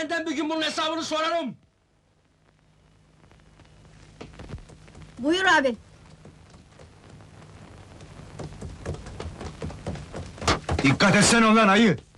Senden bir gün bunun hesabını sorarım! Buyur abi. Dikkat etsene ulan ayı!